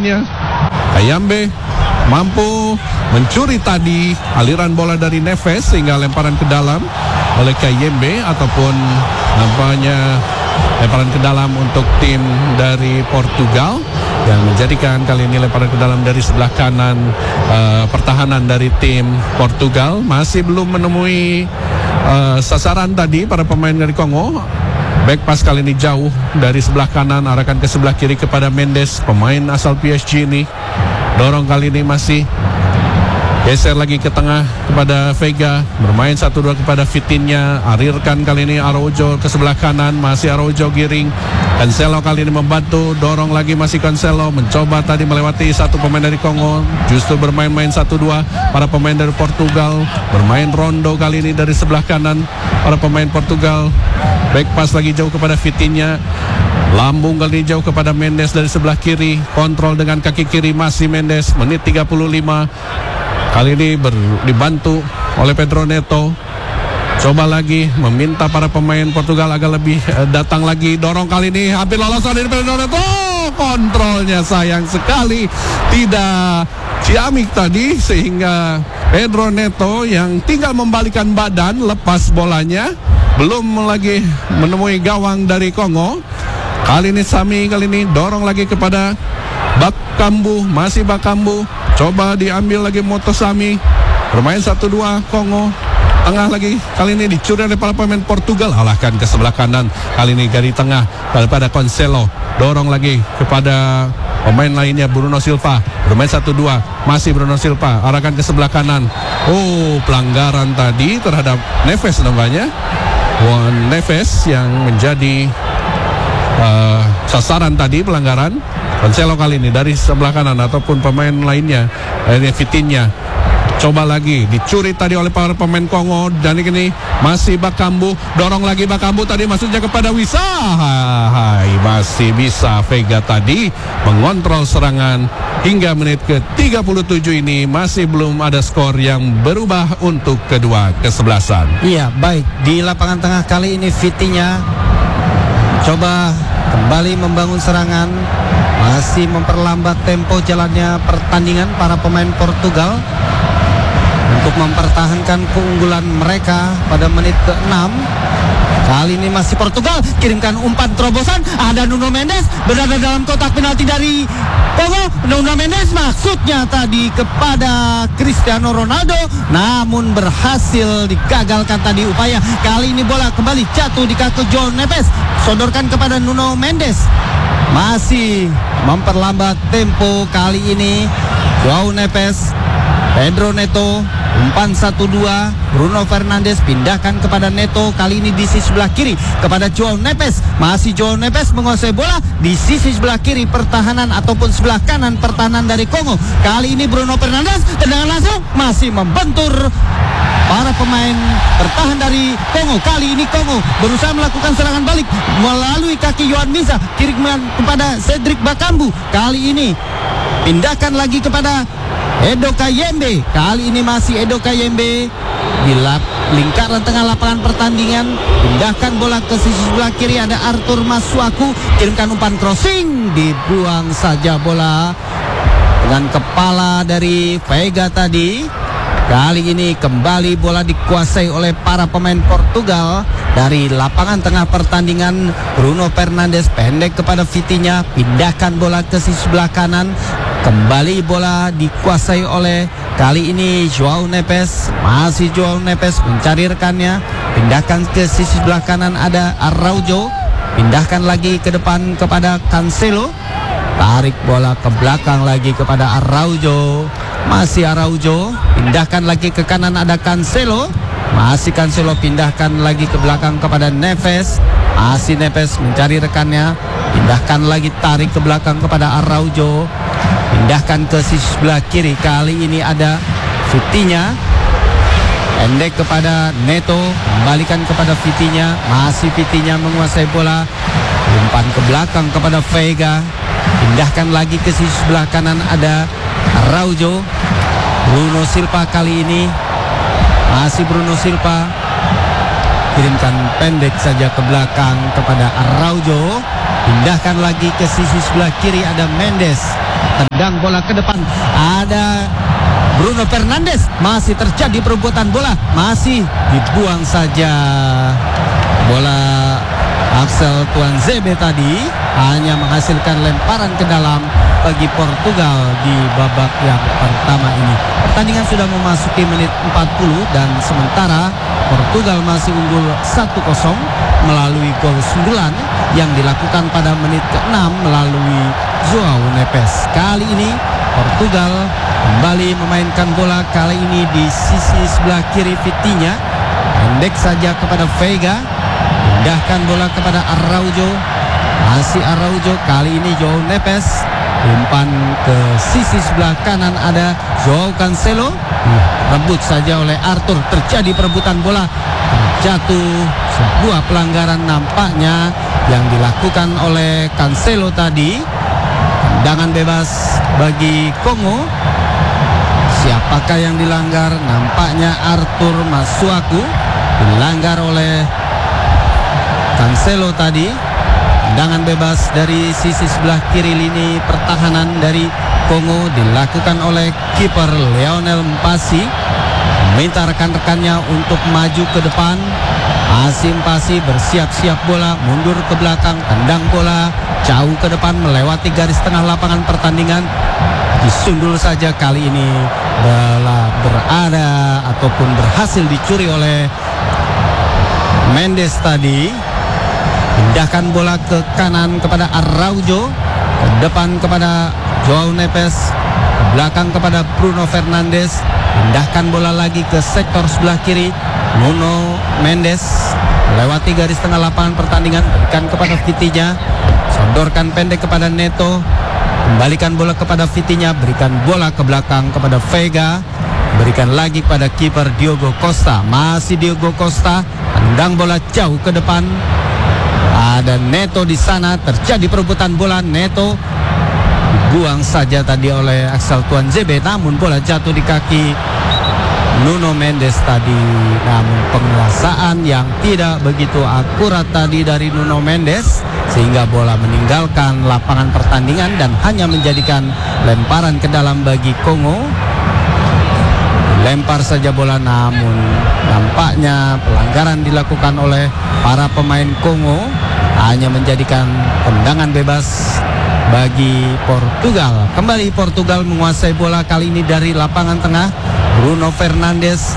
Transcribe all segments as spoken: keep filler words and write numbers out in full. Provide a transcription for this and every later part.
umpannya. Kayembe mampu mencuri tadi aliran bola dari Neves sehingga lemparan ke dalam oleh Kayembe, ataupun nampaknya lemparan ke dalam untuk tim dari Portugal yang menjadikan kali ini lemparan ke dalam dari sebelah kanan uh, pertahanan dari tim Portugal. Masih belum menemui uh, sasaran tadi para pemain dari Kongo. Back pass kali ini jauh dari sebelah kanan, arahkan ke sebelah kiri kepada Mendes, pemain asal P S G ini. Dorong kali ini masih geser lagi ke tengah kepada Vega, bermain satu dua kepada Vitinha, arirkan kali ini Araujo ke sebelah kanan, masih Araujo giring. Cancelo kali ini membantu, dorong lagi masih Cancelo, mencoba tadi melewati satu pemain dari Kongo, justru bermain-main satu dua para pemain dari Portugal, bermain rondo kali ini dari sebelah kanan para pemain Portugal. Back pass lagi jauh kepada Vitinha, lambung kali ini jauh kepada Mendes dari sebelah kiri, kontrol dengan kaki kiri masih Mendes, menit tiga puluh lima. Kali ini ber, dibantu oleh Pedro Neto. Coba lagi meminta para pemain Portugal agak lebih eh, datang lagi. Dorong kali ini hampir lolos dari Pedro Neto. Kontrolnya sayang sekali tidak ciamik tadi, sehingga Pedro Neto yang tinggal membalikan badan lepas bolanya. Belum lagi menemui gawang dari Kongo. Kali ini Sami kali ini dorong lagi kepada Bakambu, masih Bakambu. Coba diambil lagi Motosami, bermain satu dua Kongo. Tengah lagi, kali ini dicuri oleh para pemain Portugal, alahkan ke sebelah kanan. Kali ini dari tengah pada Cancelo, dorong lagi kepada pemain lainnya Bruno Silva, bermain satu dua, masih Bruno Silva, arahkan ke sebelah kanan. Oh, pelanggaran tadi terhadap Neves namanya. Juan Neves yang menjadi uh, sasaran tadi pelanggaran. Cancelo kali ini dari sebelah kanan ataupun pemain lainnya, ini Vitinha. Coba lagi dicuri tadi oleh para pemain Kongo, dan ini masih Bakambu, dorong lagi Bakambu tadi maksudnya kepada Wissa. Hai, masih bisa Vega tadi mengontrol serangan hingga menit ke tiga puluh tujuh ini masih belum ada skor yang berubah untuk kedua kesebelasan. Iya, baik, di lapangan tengah kali ini Vitinha coba kembali membangun serangan, masih memperlambat tempo jalannya pertandingan para pemain Portugal untuk mempertahankan keunggulan mereka pada menit ke enam. Kali ini masih Portugal, kirimkan umpan terobosan, ada Nuno Mendes berada dalam kotak penalti dari Kongo. Nuno Mendes maksudnya tadi kepada Cristiano Ronaldo, namun berhasil digagalkan tadi upaya. Kali ini bola kembali jatuh di kaki João Neves, sodorkan kepada Nuno Mendes, masih memperlambat tempo kali ini João Neves. Pedro Neto, umpan satu dua, Bruno Fernandes pindahkan kepada Neto, kali ini di sisi sebelah kiri kepada João Neves, masih João Neves menguasai bola di sisi sebelah kiri pertahanan ataupun sebelah kanan pertahanan dari Kongo. Kali ini Bruno Fernandes, tendangan langsung masih membentur para pemain bertahan dari Kongo. Kali ini Kongo berusaha melakukan serangan balik melalui kaki Yohan Wissa, kiriman kepada Cedric Bakambu. Kali ini pindahkan lagi kepada Edo Kayembe. Kali ini masih Edo Kayembe di lap, lingkaran tengah lapangan pertandingan. Pindahkan bola ke sisi sebelah kiri, ada Arthur Masuaku, kirimkan umpan crossing, dibuang saja bola dengan kepala dari Vega tadi. Kali ini kembali bola dikuasai oleh para pemain Portugal. Dari lapangan tengah pertandingan, Bruno Fernandes pendek kepada Vitinha, pindahkan bola ke sisi sebelah kanan. Kembali bola dikuasai oleh kali ini João Neves, masih João Neves mencari rekannya, pindahkan ke sisi sebelah kanan, ada Araujo, pindahkan lagi ke depan kepada Cancelo, tarik bola ke belakang lagi kepada Araujo, masih Araujo, pindahkan lagi ke kanan, ada Cancelo, masih Cancelo, pindahkan lagi ke belakang kepada Neves, masih Neves mencari rekannya, pindahkan lagi, tarik ke belakang kepada Araujo, pindahkan ke sisi sebelah kiri. Kali ini ada Vitinha, pendek kepada Neto, kembalikan kepada Vitinha, masih Vitinha menguasai bola, umpan ke belakang kepada Vega, pindahkan lagi ke sisi sebelah kanan, ada Araujo. Bruno Silva kali ini, masih Bruno Silva, kirimkan pendek saja ke belakang kepada Araujo. Pindahkan lagi ke sisi sebelah kiri, ada Mendes. Tendang bola ke depan, ada Bruno Fernandes. Masih terjadi perebutan bola, masih dibuang saja bola. Axel Tuanzebe tadi hanya menghasilkan lemparan ke dalam bagi Portugal di babak yang pertama ini. Pertandingan sudah memasuki menit empat puluh dan sementara Portugal masih unggul satu kosong melalui gol sundulan yang dilakukan pada menit keenam melalui Joao Neves. Kali ini Portugal kembali memainkan bola, kali ini di sisi sebelah kiri Vitinha. Pendek saja kepada Veiga. Pindahkan bola kepada Araujo. Masih Araujo, kali ini Joao Neves. Umpan ke sisi sebelah kanan, ada Joao Cancelo. Rebut saja oleh Arthur. Terjadi perebutan bola. Jatuh sebuah pelanggaran nampaknya yang dilakukan oleh Cancelo tadi. Tendangan bebas bagi Kongo. Siapakah yang dilanggar? Nampaknya Arthur Masuaku dilanggar oleh Cancelo tadi. Tendangan bebas dari sisi sebelah kiri lini pertahanan dari Kongo dilakukan oleh kiper Lionel Mpasi. Meminta rekan-rekannya untuk maju ke depan. Masih Mpasi bersiap-siap bola, mundur ke belakang, tendang bola jauh ke depan melewati garis tengah lapangan pertandingan. Disundul saja, kali ini bola berada ataupun berhasil dicuri oleh Mendes tadi. Pindahkan bola ke kanan kepada Araujo, ke depan kepada Joao Neves, ke belakang kepada Bruno Fernandes. Pindahkan bola lagi ke sektor sebelah kiri, Nuno Mendes melewati garis tengah lapangan pertandingan, berikan kepada Vitinha, sodorkan pendek kepada Neto, kembalikan bola kepada Vitinha, berikan bola ke belakang kepada Veiga, berikan lagi kepada kiper Diogo Costa. Masih Diogo Costa, tendang bola jauh ke depan. Ada Neto di sana, terjadi perebutan bola. Neto dibuang saja tadi oleh Axel Tuanzebe, namun bola jatuh di kaki Nuno Mendes tadi. Namun penguasaan yang tidak begitu akurat tadi dari Nuno Mendes sehingga bola meninggalkan lapangan pertandingan dan hanya menjadikan lemparan ke dalam bagi Kongo. Lempar saja bola, namun nampaknya pelanggaran dilakukan oleh para pemain Kongo, hanya menjadikan tendangan bebas bagi Portugal. Kembali Portugal menguasai bola, kali ini dari lapangan tengah. Bruno Fernandes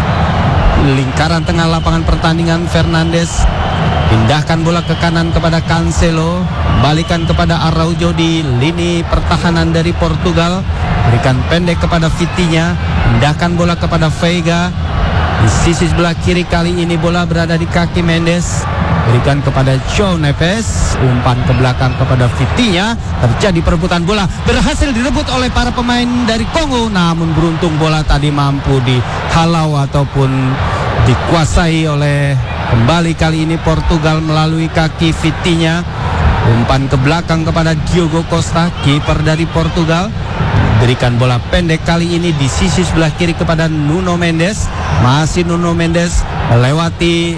di lingkaran tengah lapangan pertandingan. Fernandes pindahkan bola ke kanan kepada Cancelo, balikan kepada Araujo di lini pertahanan dari Portugal. Berikan pendek kepada Vitinha, pindahkan bola kepada Veiga. Di sisi sebelah kiri kali ini bola berada di kaki Mendes. Berikan kepada Joao Neves, umpan ke belakang kepada Vitinha. Terjadi perebutan bola, berhasil direbut oleh para pemain dari Kongo. Namun beruntung bola tadi mampu dihalau ataupun dikuasai oleh kembali kali ini Portugal melalui kaki Vitinha. Umpan ke belakang kepada Diogo Costa, kiper dari Portugal. Berikan bola pendek kali ini di sisi sebelah kiri kepada Nuno Mendes. Masih Nuno Mendes melewati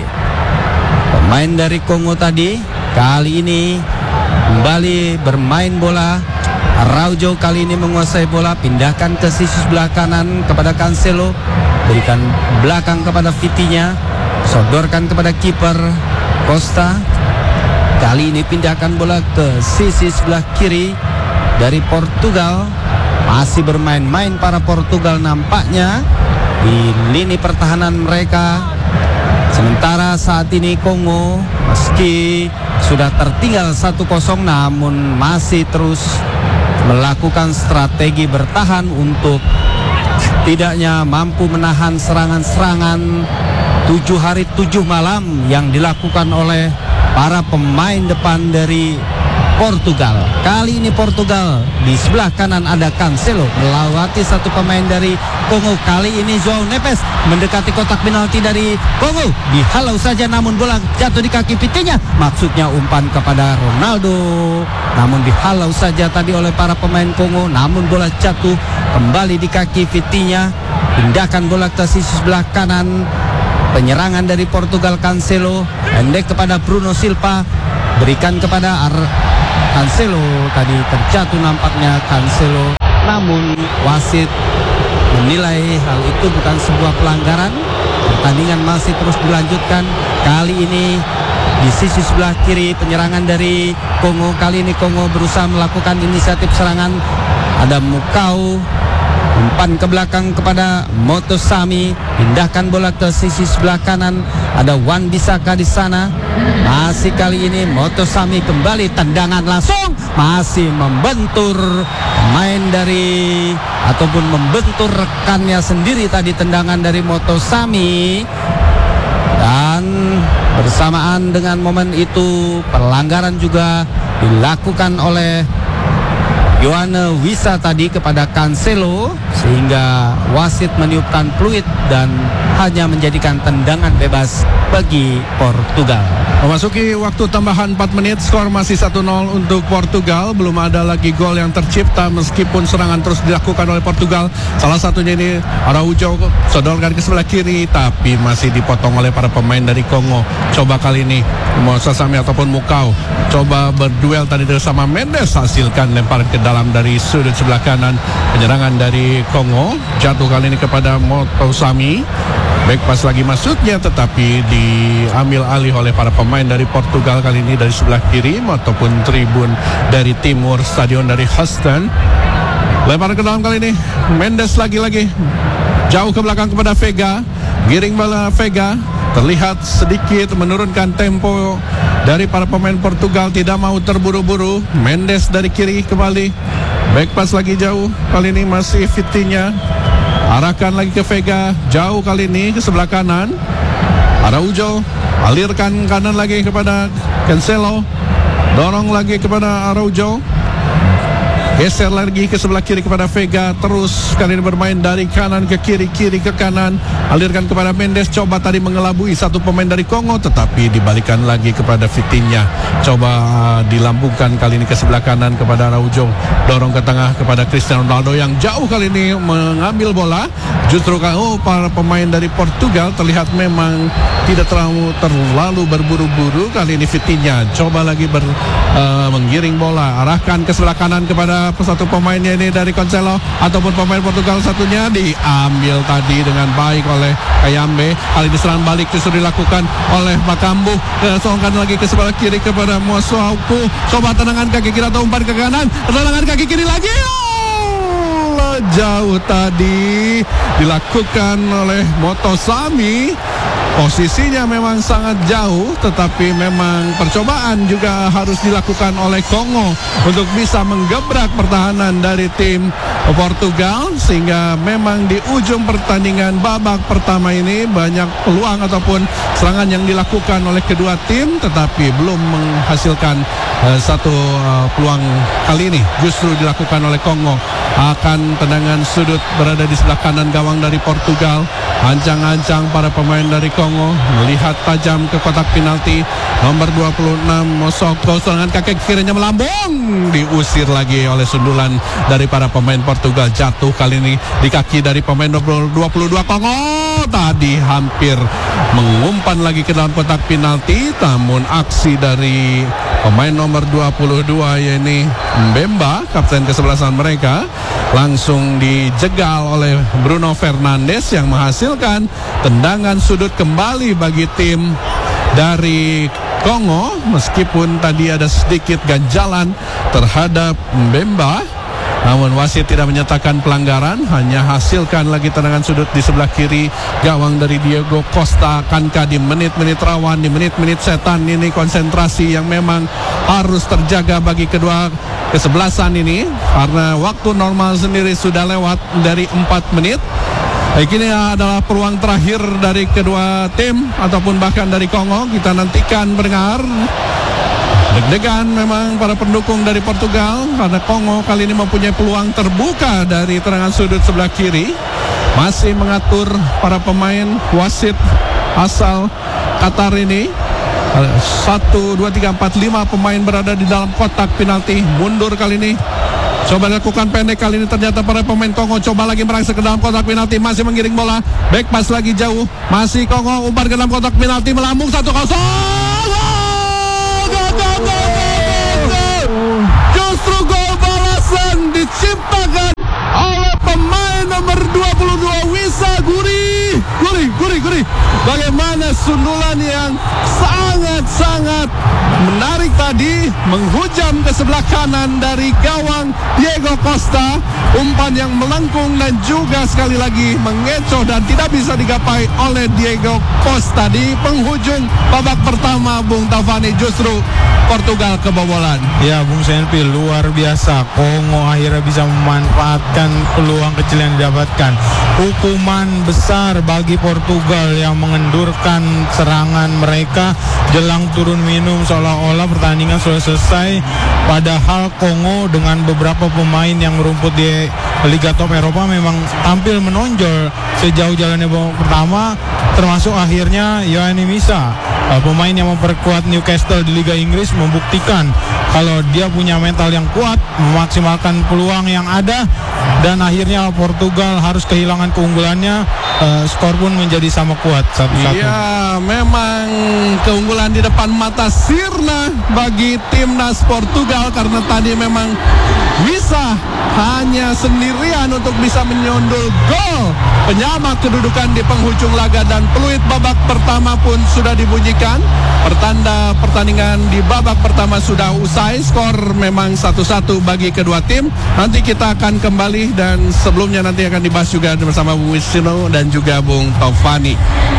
pemain dari Kongo tadi. Kali ini kembali bermain bola. Araujo kali ini menguasai bola, pindahkan ke sisi sebelah kanan kepada Cancelo. Berikan belakang kepada Vitinha, sodorkan kepada kiper Costa. Kali ini pindahkan bola ke sisi sebelah kiri dari Portugal. Masih bermain-main para Portugal nampaknya di lini pertahanan mereka. Sementara saat ini Kongo meski sudah tertinggal satu kosong namun masih terus melakukan strategi bertahan untuk setidaknya mampu menahan serangan-serangan tujuh hari tujuh malam yang dilakukan oleh para pemain depan dari Portugal. Kali ini Portugal di sebelah kanan ada Cancelo melewati satu pemain dari Kongo. Kali ini Joao Neves mendekati kotak penalti dari Kongo, dihalau saja namun bola jatuh di kaki Vitinha. Maksudnya umpan kepada Ronaldo, namun dihalau saja tadi oleh para pemain Kongo. Namun bola jatuh kembali di kaki Vitinha. Pindahkan bola ke sisi sebelah kanan. penyerangan dari Portugal. Cancelo pendek kepada Bruno Silva, berikan kepada Ar- Cancelo, tadi terjatuh nampaknya Cancelo, namun wasit menilai hal itu bukan sebuah pelanggaran. Pertandingan masih terus dilanjutkan. Kali ini di sisi sebelah kiri penyerangan dari Kongo. Kali ini Kongo berusaha melakukan inisiatif serangan. Ada Mukau, umpan ke belakang kepada Motosami, pindahkan bola ke sisi sebelah kanan. Ada Wan Bisaka di sana. Masih kali ini Motosami kembali, tendangan langsung, masih membentur main dari ataupun membentur rekannya sendiri tadi, tendangan dari Motosami. Dan bersamaan dengan momen itu pelanggaran juga dilakukan oleh Yohane Wissa tadi kepada Cancelo, sehingga wasit meniupkan peluit dan hanya menjadikan tendangan bebas bagi Portugal. Memasuki waktu tambahan empat menit, skor masih satu nol untuk Portugal. Belum ada lagi gol yang tercipta meskipun serangan terus dilakukan oleh Portugal. Salah satunya ini Araujo sodorkan ke sebelah kiri, tapi masih dipotong oleh para pemain dari Kongo. Coba kali ini Mosasami ataupun Mukau coba berduel tadi bersama Mendes, hasilkan lemparan ke dalam dari sudut sebelah kanan. Penyerangan dari Kongo jatuh kali ini kepada Motosami. Back pas lagi masuknya, tetapi diambil alih oleh para pemain dari Portugal kali ini dari sebelah kiri ataupun tribun dari timur stadion dari Houston. Lemparan ke dalam kali ini Mendes lagi-lagi jauh ke belakang kepada Vega. Giring bola Vega, terlihat sedikit menurunkan tempo dari para pemain Portugal, tidak mau terburu-buru. Mendes dari kiri kembali, back pass lagi jauh, kali ini masih Vitinha, arahkan lagi ke Vega, jauh kali ini ke sebelah kanan. Araujo alirkan kanan lagi kepada Cancelo, dorong lagi kepada Araujo, geser lagi ke sebelah kiri kepada Vega. Terus kali ini bermain dari kanan ke kiri, kiri ke kanan, alirkan kepada Mendes. Coba tadi mengelabui satu pemain dari Kongo, tetapi dibalikan lagi kepada Vitinha. Coba uh, dilambungkan kali ini ke sebelah kanan kepada Araujo, dorong ke tengah kepada Cristiano Ronaldo yang jauh kali ini mengambil bola. Justru oh, para pemain dari Portugal terlihat memang tidak terlalu terlalu berburu-buru. Kali ini Vitinha coba lagi ber, uh, menggiring bola, arahkan ke sebelah kanan kepada satu pemainnya ini dari Cancelo ataupun pemain Portugal satunya, diambil tadi dengan baik oleh Kayambe. Kali ini serangan balik justru dilakukan oleh Bakambu, songkan lagi ke sebelah kiri kepada Mosuauku. Coba tendangan kaki kiri atau umpan ke kanan, tendangan kaki kiri lagi. Oh, jauh tadi dilakukan oleh Motosami. Posisinya memang sangat jauh, tetapi memang percobaan juga harus dilakukan oleh Kongo untuk bisa menggebrak pertahanan dari tim Portugal, sehingga memang di ujung pertandingan babak pertama ini banyak peluang ataupun serangan yang dilakukan oleh kedua tim, tetapi belum menghasilkan uh, satu uh, peluang. Kali ini justru dilakukan oleh Kongo. Akan tendangan sudut berada di sebelah kanan gawang dari Portugal. Ancang-ancang para pemain dari Kongo melihat tajam ke kotak penalti. Nomor dua puluh enam Mosoko, serangan kaki kirinya melambung, diusir lagi oleh sundulan dari para pemain Portugal. Jatuh kali ini di kaki dari pemain dua puluh dua Kongo. Tadi hampir mengumpan lagi ke dalam kotak penalti, namun aksi dari pemain nomor dua puluh dua yakni Mbemba, kapten kesebelasan mereka, langsung dijegal oleh Bruno Fernandes yang menghasilkan tendangan sudut kembali bagi tim dari Kongo. Meskipun tadi ada sedikit ganjalan terhadap Mbemba, namun wasit tidak menyatakan pelanggaran, hanya hasilkan lagi tendangan sudut di sebelah kiri gawang dari Diego Costa. Akankah di menit-menit rawan, di menit-menit setan ini konsentrasi yang memang harus terjaga bagi kedua kesebelasan ini, karena waktu normal sendiri sudah lewat dari empat menit. Ini adalah peluang terakhir dari kedua tim ataupun bahkan dari Kongo. Kita nantikan pendengar. Deg-degan memang para pendukung dari Portugal, karena Kongo kali ini mempunyai peluang terbuka dari tendangan sudut sebelah kiri. Masih mengatur para pemain, wasit asal Qatar ini. Satu, dua, tiga, empat, lima pemain berada di dalam kotak penalti. Mundur kali ini Coba lakukan pendek kali ini ternyata para pemain Kongo. Coba lagi merangsek ke dalam kotak penalti. Masih mengiring bola. Back pass lagi jauh. Masih Kongo umpan ke dalam kotak penalti. Melambung satu kosong. Justru gol balasan diciptakan oleh pemain nomor dua puluh dua Wisa Guri. Guri, Guri, Guri. Bagaimana sundulan yang sangat-sangat menarik tadi, menghujam ke sebelah kanan dari gawang Diego Costa. Umpan yang melengkung dan juga sekali lagi mengecoh dan tidak bisa digapai oleh Diego Costa di penghujung babak pertama. Bung Taufani, justru Portugal kebobolan. Ya, Bung Senpi, luar biasa. Kongo akhirnya bisa memanfaatkan peluang kecil yang didapatkan. Hukuman besar bagi Portugal yang mengendurkan serangan mereka jelang turun minum, seolah-olah pertandingan sudah selesai. Padahal Kongo dengan beberapa pemain yang merumput di Liga Top Eropa memang tampil menonjol sejauh jalannya babak pertama, termasuk akhirnya Yohane Wissa, pemain yang memperkuat Newcastle di Liga Inggris, membuktikan kalau dia punya mental yang kuat, memaksimalkan peluang yang ada, dan akhirnya Portugal harus kehilangan keunggulannya. Uh, skor pun menjadi sama kuat satu-satu. Iya, memang keunggulan di depan mata sirna bagi timnas Portugal karena tadi memang bisa hanya sendirian untuk bisa menyundul gol penyama kedudukan di penghujung laga, dan peluit babak pertama pun sudah dibunyikan. Pertanda pertandingan di babak pertama sudah usai. Skor memang satu-satu bagi kedua tim. Nanti kita akan kembali, dan sebelumnya nanti akan dibahas juga bersama Bung Wisnu dan juga Bung Taufani.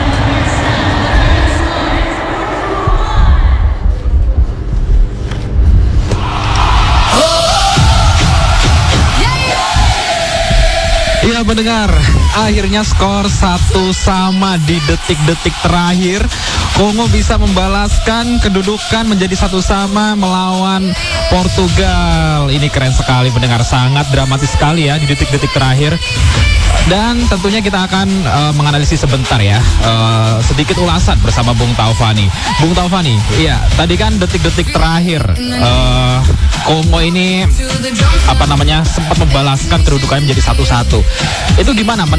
Iya pendengar, akhirnya skor satu sama di detik-detik terakhir. Kongo bisa membalaskan kedudukan menjadi satu sama melawan Portugal. Ini keren sekali pendengar, sangat dramatis sekali ya di detik-detik terakhir. Dan tentunya kita akan uh, menganalisis sebentar ya, uh, sedikit ulasan bersama Bung Taufani. Bung Taufani, iya tadi kan detik-detik terakhir uh, Kongo ini apa namanya sempat membalaskan kedudukannya menjadi satu-satu. Itu gimana